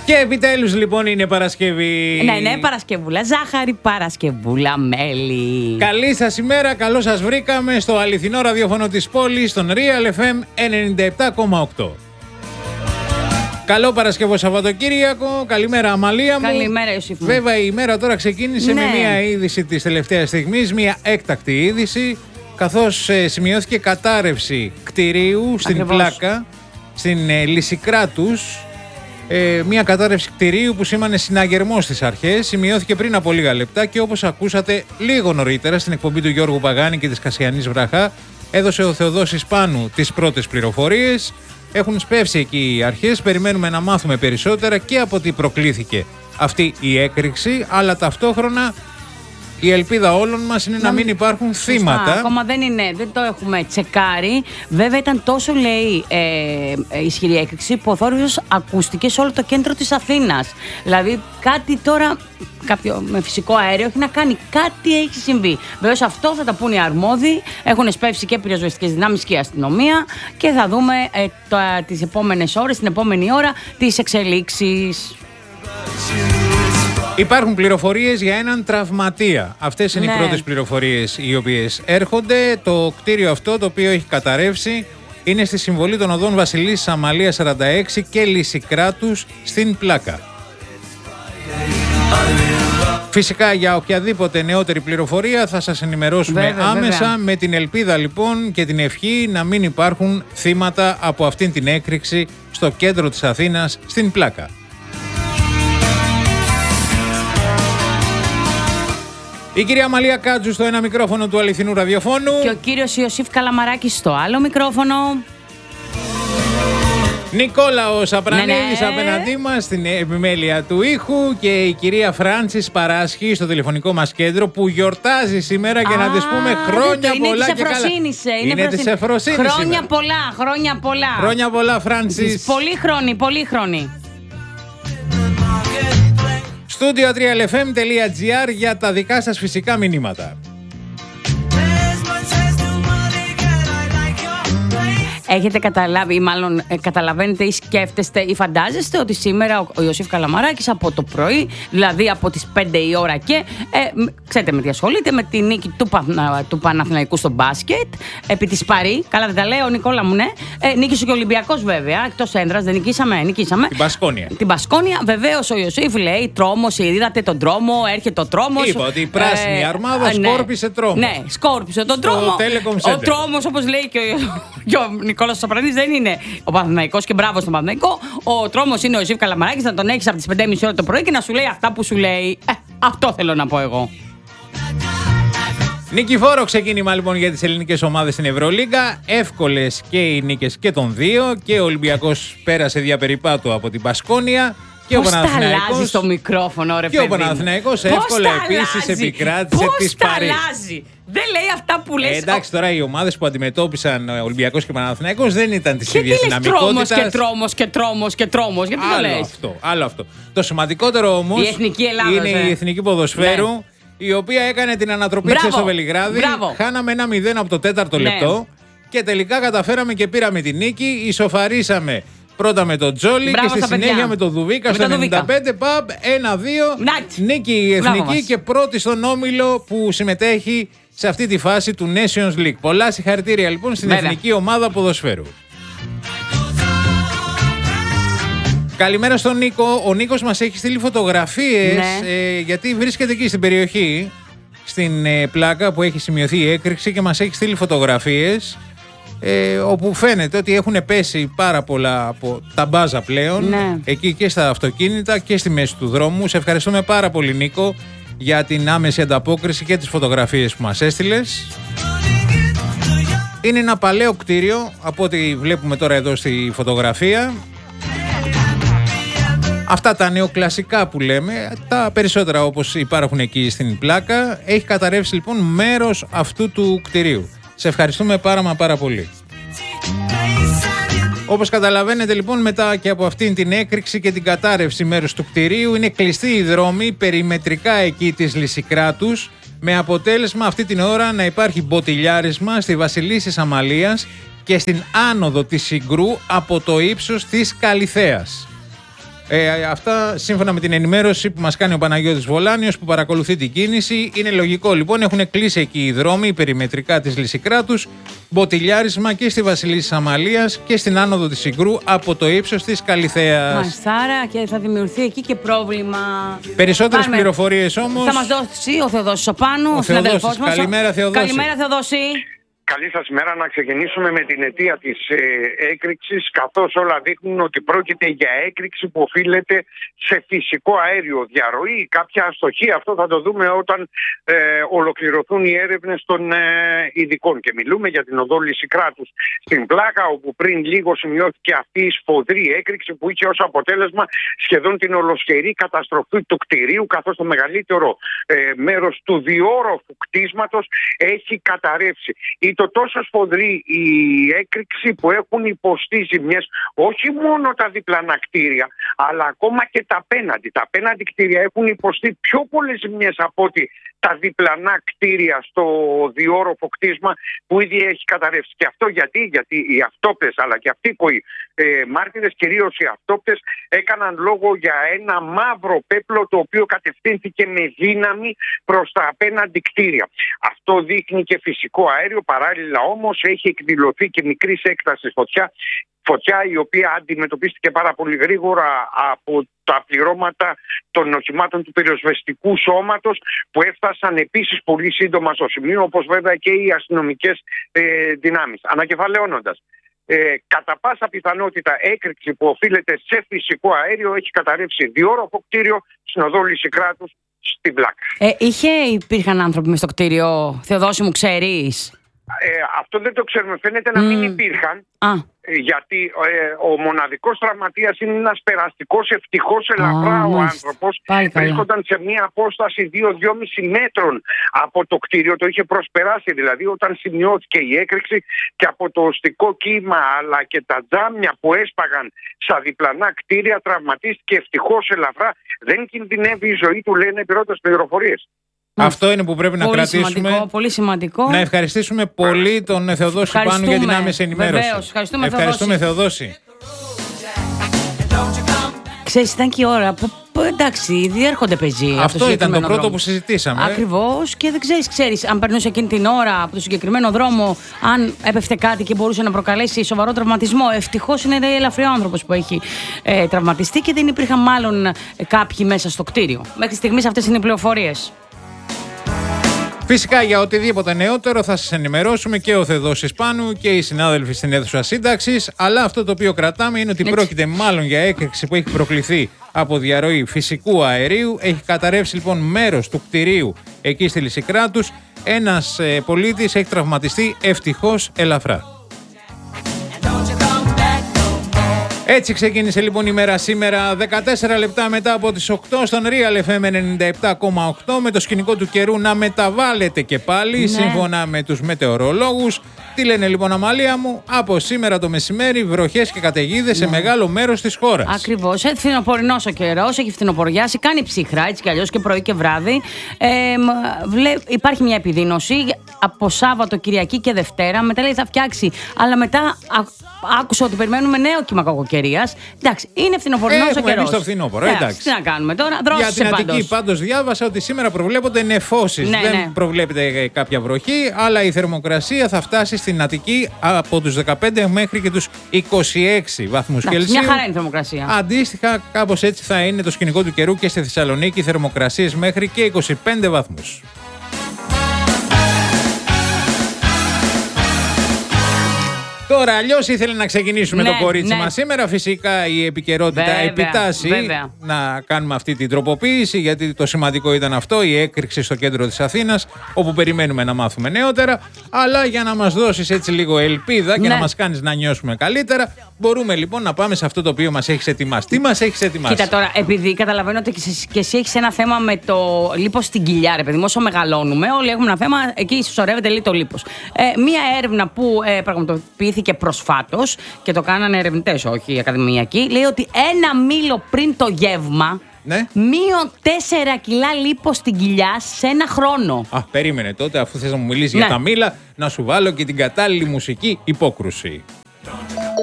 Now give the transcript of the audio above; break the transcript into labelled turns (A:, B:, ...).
A: Και επιτέλους λοιπόν είναι Παρασκευή.
B: Ναι, Παρασκευούλα, ζάχαρη, Παρασκευούλα, μέλι.
A: Καλή σας ημέρα, καλώς σας βρήκαμε στο αληθινό ραδιόφωνο της πόλης, στον Real FM 97,8. Καλό Παρασκευό Σαββατοκύριακο, καλημέρα Αμαλία μου.
B: Καλημέρα Ιωσήφ μου.
A: Βέβαια η ημέρα τώρα ξεκίνησε με μια είδηση της τελευταίας στιγμής, μια έκτακτη είδηση, καθώς σημειώθηκε κατάρρευση κτηρίου στην Πλάκα, στην Λυσικράτους. Μια κατάρρευση κτηρίου που σήμανε συναγερμό στις αρχές, σημειώθηκε πριν από λίγα λεπτά και όπως ακούσατε λίγο νωρίτερα στην εκπομπή του Γιώργου Παγάνη και της Κασιανής Βραχά, έδωσε ο Θεοδόσης Πάνου τις πρώτες πληροφορίες. Έχουν σπεύσει εκεί οι αρχές, περιμένουμε να μάθουμε περισσότερα και από τι προκλήθηκε αυτή η έκρηξη, αλλά ταυτόχρονα η ελπίδα όλων μας είναι να μην υπάρχουν θύματα.
B: Ακόμα δεν το έχουμε τσεκάρει. Βέβαια ήταν τόσο ισχυρή έκρηξη που ο θόρυβος ακούστηκε σε όλο το κέντρο της Αθήνας. Δηλαδή κάτι τώρα, κάποιο με φυσικό αέριο έχει να κάνει, κάτι έχει συμβεί. Βέβαια αυτό θα τα πούνε οι αρμόδιοι. Έχουν σπεύσει και πυροσβεστικές δυνάμεις και η αστυνομία και θα δούμε τις επόμενες ώρες, την επόμενη ώρα, τις εξελίξεις.
A: Υπάρχουν πληροφορίες για έναν τραυματία. Αυτές είναι οι πρώτες πληροφορίες οι οποίες έρχονται. Το κτίριο αυτό, το οποίο έχει καταρρεύσει, είναι στη συμβολή των οδών Βασιλής Αμαλία 46 και Λυσικράτους στην Πλάκα. Φυσικά για οποιαδήποτε νεότερη πληροφορία θα σας ενημερώσουμε άμεσα, με την ελπίδα λοιπόν και την ευχή να μην υπάρχουν θύματα από αυτήν την έκρηξη στο κέντρο της Αθήνας στην Πλάκα. Η κυρία Μαλία Κάτζου στο ένα μικρόφωνο του αληθινού ραδιοφώνου.
B: Και ο κύριος Ιωσήφ Καλαμαράκης στο άλλο μικρόφωνο.
A: Νικόλαος Απρανίδης απέναντί μας στην επιμέλεια του ήχου και η κυρία Φράνσις Παράσχη στο τηλεφωνικό μας κέντρο που γιορτάζει σήμερα και να της πούμε χρόνια πολλά και καλά. Είναι της Εφροσύνης.
B: Χρόνια πολλά, χρόνια πολλά.
A: Χρόνια πολλά Φράνσις.
B: Πολύ χρόνοι.
A: Studio3lfm.gr για τα δικά σας φυσικά μηνύματα.
B: Έχετε καταλάβει ή μάλλον καταλαβαίνετε ή σκέφτεστε ή φαντάζεστε ότι σήμερα ο Ιωσήφ Καλαμαράκης από το πρωί, δηλαδή από τις 5 η ώρα και ξέρετε με τι ασχολείται, με τη νίκη του Παναθηναϊκού στο μπάσκετ επί της Παρί, καλά δεν τα λέω Νικόλα μου, ναι, νίκησε και ο Ολυμπιακός βέβαια, εκτός έδρας δεν νικήσαμε. Την Μπασκόνια, βεβαίως ο Ιωσήφ λέει τρόμος, είδατε τον τρόμο, έρχεται ο τρόμος.
A: Είπα ότι η πράσινη αρμάδα σκόρπισε τρόμο.
B: Ναι, σκόρπισε τον τρόμο. Ο τρόμος όπως λέει και ο Νικόλας Σαπρανής δεν είναι ο Παναθηναϊκός και μπράβο στον Παναθηναϊκό. Ο τρόμος είναι ο Ιωσήφ Καλαμαράκης, να τον έχεις από τις 5.30 ώρα το πρωί και να σου λέει αυτά που σου λέει. Αυτό θέλω να πω εγώ.
A: Νικηφόρο ξεκίνημα λοιπόν για τις ελληνικές ομάδες στην Ευρωλίγκα. Εύκολες και οι νίκες και των δύο. Και ο Ολυμπιακός πέρασε διαπεριπάτου από την Μπασκόνια. Και
B: πώς
A: ο Παναθηναϊκός.
B: Τα αλλάζει στο μικρόφωνο, ρε
A: και
B: παιδί.
A: Ο Παναθηναϊκός εύκολα επίσης επικράτησε της Παρί.
B: Πώς τα αλλάζει. Δεν λέει αυτά που λες.
A: Εντάξει, τώρα οι ομάδες που αντιμετώπισαν ο Ολυμπιακός και ο Παναθηναϊκός δεν ήταν της ίδιας δυναμικότητας.
B: Και τρόμος. Γιατί το λες.
A: Άλλο αυτό. Το σημαντικότερο όμως είναι η Εθνική Ποδοσφαίρου, ναι, η οποία έκανε την ανατροπή της στο Βελιγράδι. Χάναμε 1-0 από το 4ο λεπτό και τελικά καταφέραμε και πήραμε τη νίκη. Ισοφαρίσαμε πρώτα με τον Τζόλι και στη συνέχεια με τον Δουβίκα στο 95. Παπ 1-2. Νίκη η Εθνική και πρώτη στον όμιλο που συμμετέχει σε αυτή τη φάση του Nations League. Πολλά συγχαρητήρια λοιπόν στην Εθνική Ομάδα Ποδοσφαίρου. Καλημέρα στον Νίκο. Ο Νίκος μας έχει στείλει φωτογραφίες, γιατί βρίσκεται εκεί στην περιοχή, στην Πλάκα που έχει σημειωθεί η έκρηξη, και μας έχει στείλει φωτογραφίες όπου φαίνεται ότι έχουν πέσει πάρα πολλά από τα μπάζα πλέον, εκεί και στα αυτοκίνητα και στη μέση του δρόμου. Σε ευχαριστούμε πάρα πολύ Νίκο για την άμεση ανταπόκριση και τις φωτογραφίες που μας έστειλες. Είναι ένα παλαιό κτίριο από ό,τι βλέπουμε τώρα εδώ στη φωτογραφία. Αυτά τα νεοκλασικά που λέμε, τα περισσότερα όπως υπάρχουν εκεί στην Πλάκα. Έχει καταρρεύσει λοιπόν μέρος αυτού του κτηρίου. Σε ευχαριστούμε πάρα πολύ. Όπως καταλαβαίνετε λοιπόν, μετά και από αυτήν την έκρηξη και την κατάρρευση μέρους του κτηρίου, είναι κλειστοί οι δρόμοι περιμετρικά εκεί της Λυσικράτους, με αποτέλεσμα αυτή την ώρα να υπάρχει μποτιλιάρισμα στη Βασιλίσσης Αμαλίας και στην άνοδο της Συγκρού από το ύψος της Καλιθέας. Αυτά σύμφωνα με την ενημέρωση που μας κάνει ο Παναγιώτης Βολάνιος που παρακολουθεί την κίνηση. Είναι λογικό λοιπόν, έχουν κλείσει εκεί οι δρόμοι περιμετρικά της Λυσικράτους, μποτιλιάρισμα και στη Βασιλίσσης Αμαλίας και στην άνοδο της Συγκρού από το ύψος της Καλιθέας.
B: Μαστάρα, και θα δημιουργηθεί εκεί και πρόβλημα.
A: Περισσότερες πληροφορίες όμως.
B: Θα μας δώσει ο Θεοδόσης ο Πάνου, ο συναδελφός μας.
A: Καλημέρα, Θεοδόση.
B: Καλημέρα, Θεοδόση.
C: Καλή σας μέρα. Να ξεκινήσουμε με την αιτία της έκρηξης, καθώς όλα δείχνουν ότι πρόκειται για έκρηξη που οφείλεται σε φυσικό αέριο, διαρροή ή κάποια αστοχή. Αυτό θα το δούμε όταν ολοκληρωθούν οι έρευνες των ειδικών. Και μιλούμε για την οδό Λυσικράτους στην Πλάκα, όπου πριν λίγο σημειώθηκε αυτή η σφοδρή έκρηξη που είχε ως αποτέλεσμα σχεδόν την ολοσχερή καταστροφή του κτηρίου, καθώς το μεγαλύτερο μέρος του διόροφου κτίσματος έχει καταρρεύσει. Το τόσο σφοδρή η έκρηξη που έχουν υποστεί ζημιές όχι μόνο τα διπλανά κτίρια, αλλά ακόμα και τα απέναντι. Τα απέναντι κτίρια έχουν υποστεί πιο πολλές ζημιές από ότι τα διπλανά κτίρια στο διόροφο κτίσμα που ήδη έχει καταρρεύσει. Και αυτό γιατί οι αυτόπτες αλλά και αυτοίκοοι μάρτυρες, κυρίως οι αυτόπτες, έκαναν λόγο για ένα μαύρο πέπλο το οποίο κατευθύνθηκε με δύναμη προς τα απέναντι κτίρια. Αυτό δείχνει και φυσικό αέριο, παράλληλα όμως έχει εκδηλωθεί και μικρής έκτασης φωτιά η οποία αντιμετωπίστηκε πάρα πολύ γρήγορα από τα πληρώματα των οχημάτων του πυροσβεστικού σώματος που έφτασαν επίσης πολύ σύντομα στο σημείο, όπως βέβαια και οι αστυνομικές δυνάμεις. Ανακεφαλαιώνοντας, κατά πάσα πιθανότητα έκρηξη που οφείλεται σε φυσικό αέριο έχει καταρρεύσει διόροφο κτίριο στην οδό Λυσικράτους στην Πλάκα.
B: Υπήρχαν άνθρωποι μες στο κτίριο, Θεοδόση μου, ξέρεις?
C: Αυτό δεν το ξέρουμε. Φαίνεται να μην υπήρχαν. Γιατί ο μοναδικός τραυματίας είναι ένας περαστικός, ευτυχώς ελαφρά ο άνθρωπος. Βρίσκονταν σε μια απόσταση 2-2,5 μέτρων από το κτίριο. Το είχε προσπεράσει δηλαδή όταν σημειώθηκε η έκρηξη, και από το οστικό κύμα αλλά και τα τζάμια που έσπαγαν στα διπλανά κτίρια τραυματίστηκε ευτυχώς ελαφρά. Δεν κινδυνεύει η ζωή του, λένε επιρρότες πληροφορίες.
A: Αυτό είναι που πρέπει να κρατήσουμε.
B: Σημαντικό, πολύ σημαντικό.
A: Να ευχαριστήσουμε πολύ τον Θεοδόση Πάνου για την άμεση ενημέρωση.
B: Βεβαίως, ευχαριστούμε
A: Θεοδόση.
B: Ξέρεις, ήταν και η ώρα που εντάξει, διέρχονται πεζοί.
A: Αυτό ήταν το πρώτο που συζητήσαμε.
B: Ακριβώς, και δεν ξέρεις αν περνούσε εκείνη την ώρα από το συγκεκριμένο δρόμο, αν έπεφτε κάτι και μπορούσε να προκαλέσει σοβαρό τραυματισμό. Ευτυχώς είναι ελαφρύ ο άνθρωπος που έχει τραυματιστεί και δεν υπήρχαν μάλλον κάποιοι μέσα στο κτίριο. Μέχρι στιγμής αυτές είναι οι πληροφορίες.
A: Φυσικά για οτιδήποτε νεότερο θα σας ενημερώσουμε και ο Θεοδόσης Πάνου και οι συνάδελφοι στην αίθουσα σύνταξης. Αλλά αυτό το οποίο κρατάμε είναι ότι πρόκειται μάλλον για έκρηξη που έχει προκληθεί από διαρροή φυσικού αερίου. Έχει καταρρεύσει λοιπόν μέρος του κτηρίου εκεί στη Λυσικράτους. Ένας πολίτης έχει τραυματιστεί ευτυχώς ελαφρά. Έτσι ξεκίνησε λοιπόν η μέρα σήμερα, 14 λεπτά μετά από τις 8 στον Real FM 97,8, με το σκηνικό του καιρού να μεταβάλλεται και πάλι σύμφωνα με τους μετεωρολόγους. Τι λένε λοιπόν, Αμαλία μου? Από σήμερα το μεσημέρι βροχές και καταιγίδες σε μεγάλο μέρος της χώρας. Ακριβώς,
B: φθινοπορεινός ο καιρός, έχει φθινοποριάσει, κάνει ψυχρά έτσι κι αλλιώς και πρωί και βράδυ. Υπάρχει μια επιδείνωση από Σάββατο, Κυριακή και Δευτέρα. Μετά λέει θα φτιάξει, αλλά μετά άκουσα ότι περιμένουμε νέο κύμα κακοκαιρίας. Εντάξει, είναι φθινοπορεινός ο καιρός.
A: Έχουμε εμείς το φθινόπωρο, εντάξει.
B: Τι να κάνουμε τώρα,
A: για την Αττική πάντως διάβασα ότι σήμερα προβλέπονται νεφώσεις. Δεν προβλέπεται κάποια βροχή, αλλά η θερμοκρασία θα φτάσει στην Αττική από τους 15 μέχρι και τους 26 βαθμούς Κελσίου.
B: Μια χαρά είναι η θερμοκρασία.
A: Αντίστοιχα, κάπως έτσι θα είναι το σκηνικό του καιρού και στη Θεσσαλονίκη, θερμοκρασίες μέχρι και 25 βαθμούς. Τώρα, αλλιώς ήθελε να ξεκινήσουμε το κορίτσι μας σήμερα. Φυσικά η επικαιρότητα επιτάσσει να κάνουμε αυτή την τροποποίηση, γιατί το σημαντικό ήταν αυτό, η έκρηξη στο κέντρο της Αθήνας, όπου περιμένουμε να μάθουμε νεότερα. Αλλά για να μας δώσεις έτσι λίγο ελπίδα και να μας κάνεις να νιώσουμε καλύτερα, μπορούμε λοιπόν να πάμε σε αυτό το οποίο μας έχεις ετοιμάσει. Τι μας έχεις ετοιμάσει?
B: Κοίτα τώρα, επειδή καταλαβαίνω ότι και εσύ έχεις ένα θέμα με το λίπος στην κοιλιά, ρε παιδί μου, όσο μεγαλώνουμε, όλοι έχουμε ένα θέμα, εκεί συσσωρεύεται λίγο το λίπος. Μία έρευνα που πραγματοποιήθηκε προσφάτως και το κάνανε ερευνητές, όχι ακαδημιακοί, λέει ότι ένα μήλο πριν το γεύμα μείον 4 κιλά λίπος στην κοιλιά σε ένα χρόνο.
A: Περίμενε τότε, αφού θες να μου μιλήσεις για τα μήλα, να σου βάλω και την κατάλληλη μουσική υπόκρουση.